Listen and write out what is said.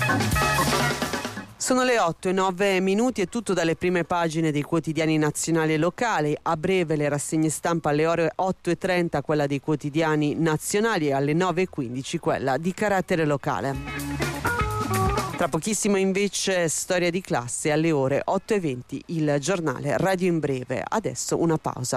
Sono le 8:09, è tutto dalle prime pagine dei quotidiani nazionali e locali. A breve le rassegne stampa alle ore 8:30, quella dei quotidiani nazionali, e alle 9:15 quella di carattere locale. Tra pochissimo invece storia di classe, alle ore 8:20 il giornale Radio in breve. Adesso una pausa.